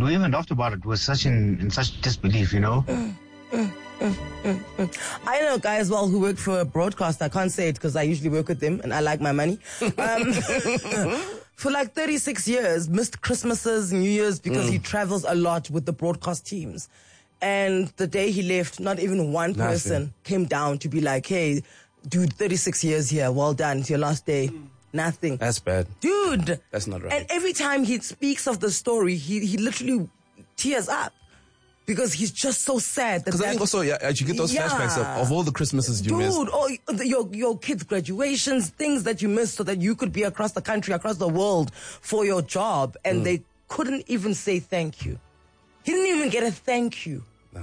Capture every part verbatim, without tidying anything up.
we even laughed about it. We're such in, in such disbelief, you know. Mm, mm, mm, mm, mm. I know a guy as well who worked for a broadcaster. I can't say it because I usually work with them and I like my money. Um, for like thirty-six years, missed Christmases, New Year's because mm. he travels a lot with the broadcast teams. And the day he left, not even one person Nothing. came down to be like, hey, dude, thirty-six years here. Well done. It's your last day. Mm. Nothing. That's bad. Dude. That's not right. And every time he speaks of the story, he, he literally tears up. Because he's just so sad. Because I think also, yeah, you get those yeah. flashbacks of, of all the Christmases you Dude, missed. Dude, oh, your, your kids' graduations, things that you missed so that you could be across the country, across the world for your job. And mm. they couldn't even say thank you. He didn't even get a thank you. Nah.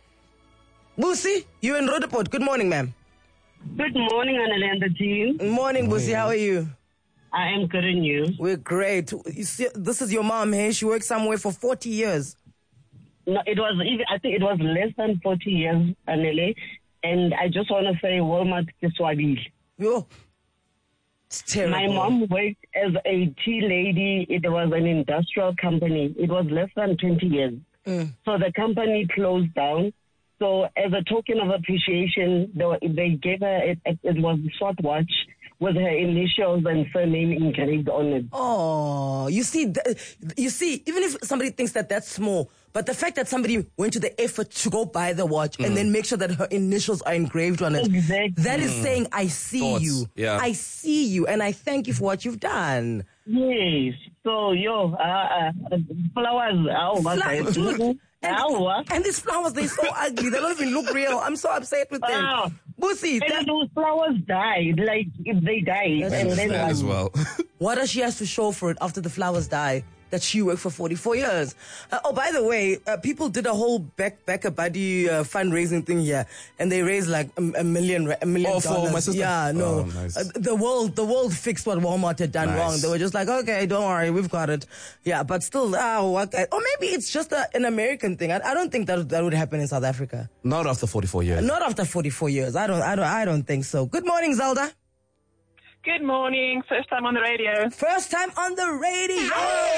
Busi, you in Roodepoort. Good morning, ma'am. Good morning, Anneli and the team. Good morning, Busi. How are you? I am good, and you? We're great. You see, this is your mom, hey? She worked somewhere for forty years. No, it was even, I think it was less than forty years, Anneli. And I just want to say, Walmart Kiswahili. Yo. It's terrible. My mom worked as a tea lady. It was an industrial company. It was less than twenty years. Mm. So the company closed down. So as a token of appreciation, they, were, they gave her, it, it, it was a short watch with her initials and surname engraved on it. Oh, you see, you see, even if somebody thinks that that's small, but the fact that somebody went to the effort to go buy the watch mm. and then make sure that her initials are engraved on it, exactly. that is saying, I see Thoughts. you. Yeah. I see you, and I thank you for what you've done. Yes. So, yo, uh, uh, flowers, oh, Fla- And, and these flowers, they're so ugly. They don't even look real. I'm so upset with them. Wow. Busi. And that, those flowers died, like, if they died. That's and then, as well. What does she have to show for it after the flowers die? That she worked for forty-four years. Uh, oh, by the way, uh, people did a whole back back a buddy uh, fundraising thing here, and they raised like a, a million a million oh, dollars. For my sister? Yeah, no. Oh, nice. uh, the world the world fixed what Walmart had done nice. wrong. They were just like, okay, don't worry, we've got it. Yeah, but still, oh, okay. Or maybe it's just a, an American thing. I, I don't think that that would happen in South Africa. Not after forty-four years. Not after forty-four years. I don't. I don't. I don't think so. Good morning, Zelda. Good morning. First time on the radio. First time on the radio.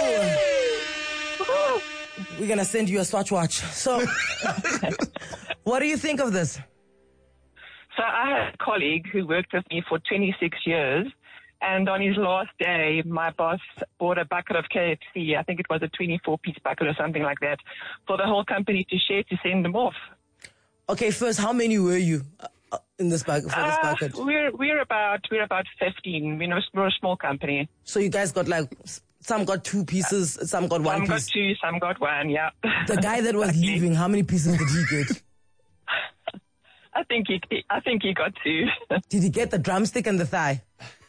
We're going to send you a Swatch watch. So, what do you think of this? So I had a colleague who worked with me for twenty-six years. And on his last day, my boss bought a bucket of K F C. I think it was a twenty-four piece bucket or something like that for the whole company to share to send them off. Okay, first, how many were you uh, in this bucket, for this uh, bucket? We're, we're about, we're about fifteen. You know, we're a small company. So you guys got like... Some got two pieces, some got one some piece. Some got two, some got one, yeah. The guy that was exactly. leaving, how many pieces did he get? I think he, I think he got two. Did he get the drumstick and the thigh?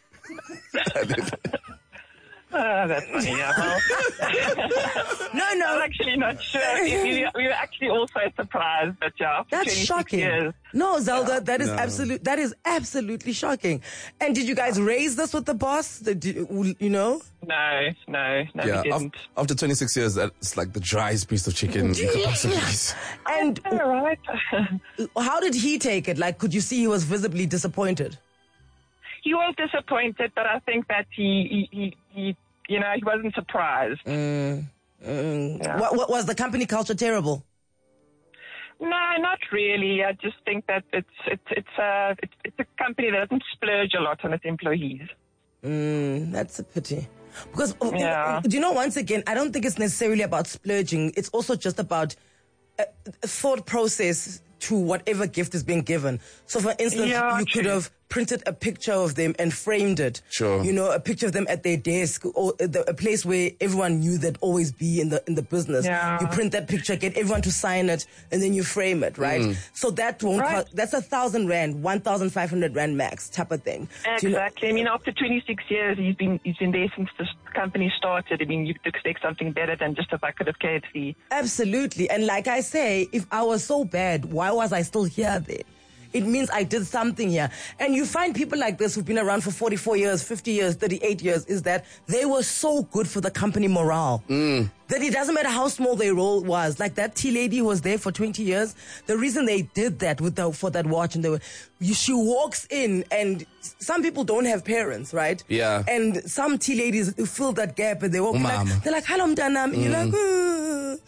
Oh, that's funny, yeah. Well, no, no. I'm actually not sure. We, we were actually also surprised, but yeah. That's shocking. Years. No, Zelda, yeah. that is no. absolute. That is absolutely shocking. And did you guys raise this with the boss? Did you, you know? No, no, no, yeah, we didn't. After, after twenty-six years, that's like the driest piece of chicken you could possibly eat. And all right. How did he take it? Like, could you see he was visibly disappointed? He was disappointed, but I think that he, he, he, he you know, he wasn't surprised. Mm, mm. Yeah. What, what was the company culture terrible? No, not really. I just think that it's it's it's a it's, it's a company that doesn't splurge a lot on its employees. Mm, that's a pity. Because yeah. do you know? Once again, I don't think it's necessarily about splurging. It's also just about a, a thought process to whatever gift is being given. So, for instance, yeah, you true. could have printed a picture of them and framed it. Sure. You know, a picture of them at their desk or the, a place where everyone knew they'd always be in the in the business. Yeah. You print that picture, get everyone to sign it, and then you frame it, right? Mm. So that won't Right. cost, that's a thousand rand, one thousand five hundred rand max type of thing. Exactly. You know, I mean, after twenty-six years, he's been he's been there since the company started. I mean, you'd expect something better than just a bucket of K F C. Absolutely. And like I say, if I was so bad, why was I still here then? It means I did something here. And you find people like this who've been around for forty-four years, fifty years, thirty-eight years, is that they were so good for the company morale. Mm. That it doesn't matter how small their role was. Like that tea lady who was there for twenty years, the reason they did that with the, for that watch, and they were, you, she walks in, and some people don't have parents, right? Yeah. And some tea ladies fill that gap, and they walk in Umama. like, they're like, hello, mtanam. And you're like, "Uh."